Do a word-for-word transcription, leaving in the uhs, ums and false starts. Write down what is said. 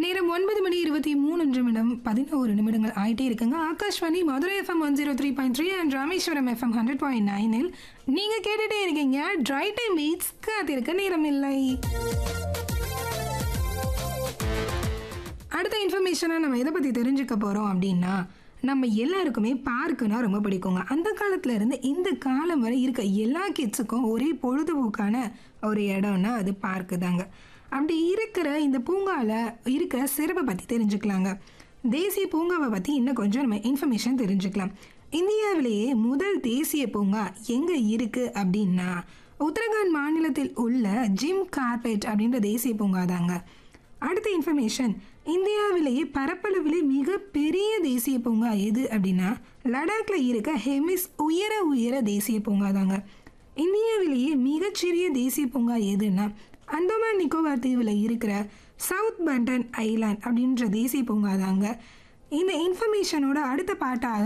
நேரம் ஒன்பது மணி இருபத்தி மூணு நிமிடம் பதினோரு நிமிடங்கள் ஆயிட்டே இருக்குங்க. Akashvani Madurai FM one zero three point three and Rameswaram FM hundred point நைனில் நீங்கள் கேட்டுகிட்டே இருக்கீங்க ட்ரை டைம் மீட்ஸ் காத்திருக்க நேரம் இல்லை. அடுத்த இன்ஃபர்மேஷனை நம்ம எதை பற்றி தெரிஞ்சுக்க போகிறோம் அப்படின்னா, நம்ம எல்லாருக்குமே பார்க்குனா ரொம்ப பிடிக்குங்க. அந்த காலத்துல இருந்து இந்த காலம் வரை இருக்க எல்லா கிட்ஸுக்கும் ஒரே பொழுதுபோக்கான ஒரு இடம்னா அது பார்க்கு தாங்க. அப்படி இருக்கிற இந்த பூங்காவில் இருக்கிற சிறப்பை பற்றி தெரிஞ்சுக்கலாங்க. தேசிய பூங்காவை பற்றி இன்னும் கொஞ்சம் நம்ம இன்ஃபர்மேஷன் தெரிஞ்சுக்கலாம். இந்தியாவிலேயே முதல் தேசிய பூங்கா எங்கே இருக்குது அப்படின்னா, உத்தரகாண்ட் மாநிலத்தில் உள்ள ஜிம் கார்பெட் அப்படின்ற தேசிய பூங்கா தாங்க. அடுத்த இன்ஃபர்மேஷன், இந்தியாவிலேயே பரப்பளவிலே மிக பெரிய தேசிய பூங்கா எது அப்படின்னா, லடாக்ல இருக்க ஹெமிஸ் உயர உயர தேசிய பூங்கா தாங்க. இந்தியாவிலேயே மிகச்சிறிய தேசிய பூங்கா எதுன்னா, அந்தமான் நிக்கோபார் தீவில் இருக்கிற சவுத் பண்டன் ஐலாண்ட் அப்படின்ற தேசிய பூங்கா தாங்க. இந்த இன்ஃபர்மேஷனோட அடுத்த பாட்டாக